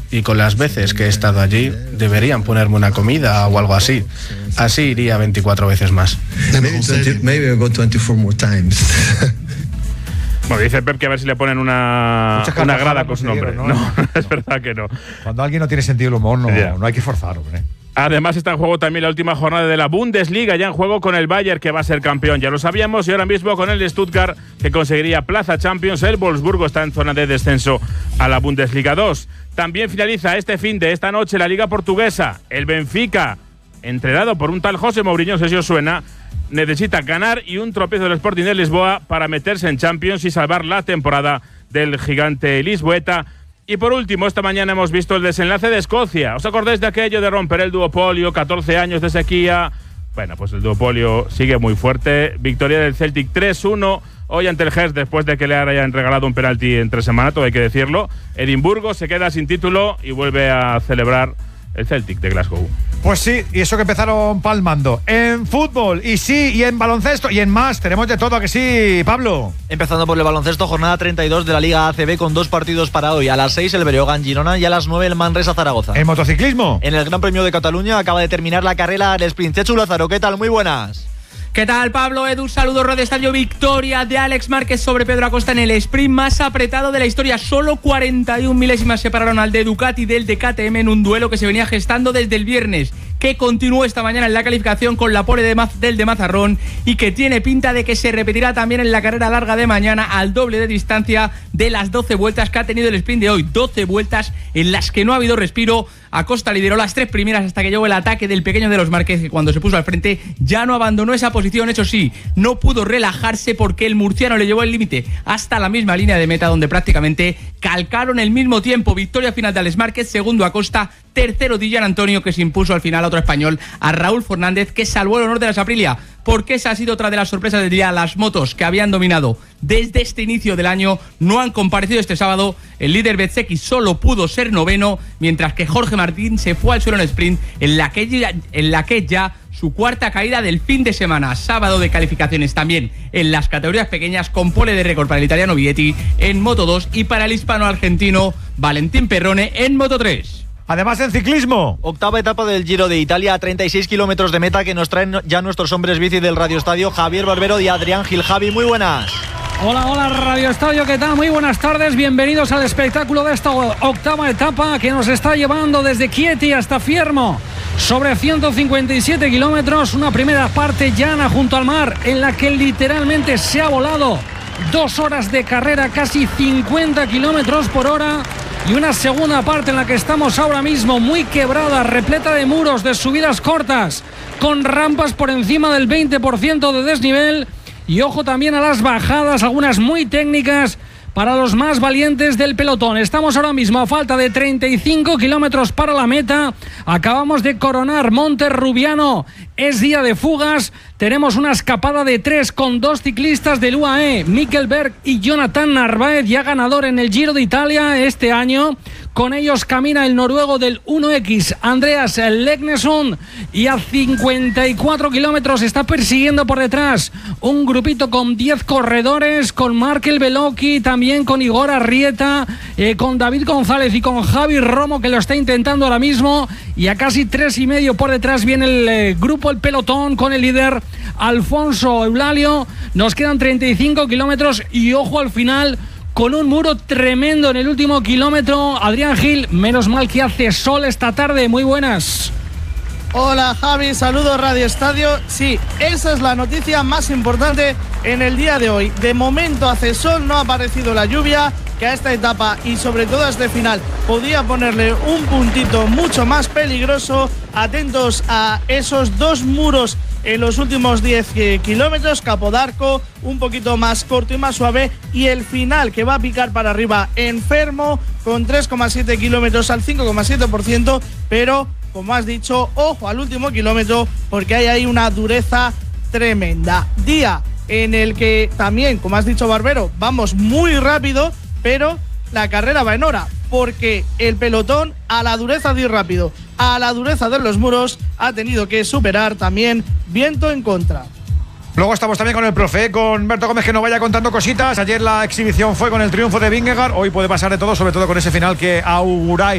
y con las veces que he estado allí, deberían ponerme una comida o algo así. Así iría 24 veces más. Maybe I'll go 24 more times. Bueno, dice Pep que a ver si le ponen una grada con su nombre. No, es verdad que no. Cuando alguien no tiene sentido del humor, no hay que forzar, hombre. Además está en juego también la última jornada de la Bundesliga, ya en juego con el Bayern, que va a ser campeón, ya lo sabíamos, y ahora mismo con el Stuttgart, que conseguiría plaza Champions. El Wolfsburgo está en zona de descenso a la Bundesliga 2. También finaliza este fin de esta noche la Liga Portuguesa. El Benfica, entrenado por un tal José Mourinho, no sé si os suena, necesita ganar y un tropiezo del Sporting de Lisboa para meterse en Champions y salvar la temporada del gigante lisboeta. Y por último, esta mañana hemos visto el desenlace de Escocia. ¿Os acordáis de aquello de romper el duopolio, 14 años de sequía? Bueno, pues el duopolio sigue muy fuerte. Victoria del Celtic 3-1 hoy ante el Hearts, después de que le hayan regalado un penalti entre semana, todo hay que decirlo. Edimburgo se queda sin título y vuelve a celebrar el Celtic de Glasgow. Pues sí, y eso que empezaron palmando. En fútbol, y sí, y en baloncesto, y en más, tenemos de todo, ¿a que sí, Pablo? Empezando por el baloncesto, jornada 32 de la Liga ACB con 2 partidos para hoy. A las 6 el Breogán Girona y a las 9 el Manresa Zaragoza. En motociclismo, en el Gran Premio de Cataluña acaba de terminar la carrera del sprint. Chechu Lázaro, ¿qué tal? Muy buenas. ¿Qué tal, Pablo? Edu, saludos, Radio Estadio. Victoria de Alex Márquez sobre Pedro Acosta en el sprint más apretado de la historia. Solo 41 milésimas separaron al de Ducati del de KTM en un duelo que se venía gestando desde el viernes, que continuó esta mañana en la calificación con la pole del de Mazarrón y que tiene pinta de que se repetirá también en la carrera larga de mañana al doble de distancia de las 12 vueltas que ha tenido el sprint de hoy. 12 vueltas en las que no ha habido respiro. Acosta lideró las 3 primeras hasta que llegó el ataque del pequeño de los Márquez, que cuando se puso al frente ya no abandonó esa posición. Eso sí, no pudo relajarse porque el murciano le llevó el límite hasta la misma línea de meta, donde prácticamente calcaron el mismo tiempo. Victoria final de Alex Márquez, segundo Acosta, tercero Dillan Antonio, que se impuso al final a otro español, a Raúl Fernández, que salvó el honor de la Aprilia, porque esa ha sido otra de las sorpresas del día. Las motos que habían dominado desde este inicio del año no han comparecido este sábado. El líder Bezzecchi solo pudo ser noveno, mientras que Jorge Martín se fue al suelo en el sprint, en la que ya su cuarta caída del fin de semana. Sábado de calificaciones también en las categorías pequeñas, con pole de récord para el italiano Vietti en Moto 2 y para el hispano-argentino Valentín Perrone en Moto 3. Además, en ciclismo, octava etapa del Giro de Italia a 36 kilómetros de meta, que nos traen ya nuestros hombres bici del Radio Estadio, Javier Barbero y Adrián Gil. Javi, muy buenas. Hola Radio Estadio, ¿qué tal? Muy buenas tardes, bienvenidos al espectáculo de esta octava etapa que nos está llevando desde Chieti hasta Fiermo, sobre 157 kilómetros, una primera parte llana junto al mar en la que literalmente se ha volado 2 horas de carrera, casi 50 kilómetros por hora, y una segunda parte en la que estamos ahora mismo muy quebrada, repleta de muros, de subidas cortas, con rampas por encima del 20% de desnivel. Y ojo también a las bajadas, algunas muy técnicas para los más valientes del pelotón. Estamos ahora mismo a falta de 35 kilómetros para la meta. Acabamos de coronar Monte Rubiano. Es día de fugas. Tenemos una escapada de 3 con 2 ciclistas del UAE, Mikkel Berg y Jonathan Narváez, ya ganador en el Giro de Italia este año. Con ellos camina el noruego del 1X, Andreas Legnesson, y a 54 kilómetros está persiguiendo por detrás un grupito con 10 corredores, con Markel Belocchi, también con Igor Arrieta, con David González y con Javi Romo, que lo está intentando ahora mismo, y a casi 3,5 por detrás viene el grupo, el pelotón, con el líder Alfonso Eulalio. Nos quedan 35 kilómetros y ojo al final, con un muro tremendo en el último kilómetro. Adrián Gil, menos mal que hace sol esta tarde. Muy buenas. Hola Javi, saludos Radio Estadio. Sí, esa es la noticia más importante en el día de hoy. De momento hace sol, no ha aparecido la lluvia, que a esta etapa y sobre todo a este final podía ponerle un puntito mucho más peligroso. Atentos a esos 2 muros en los últimos 10 kilómetros, Capodarco un poquito más corto y más suave, y el final que va a picar para arriba enfermo, con 3,7 kilómetros al 5,7%, pero como has dicho, ojo al último kilómetro porque hay ahí una dureza tremenda. Día en el que también, como has dicho Barbero, vamos muy rápido, pero la carrera va en hora, porque el pelotón, a la dureza de ir rápido, a la dureza de los muros, ha tenido que superar también viento en contra. Luego estamos también con el profe, con Berto Gómez, que nos vaya contando cositas. Ayer la exhibición fue con el triunfo de Vingegaard, hoy puede pasar de todo, sobre todo con ese final que auguráis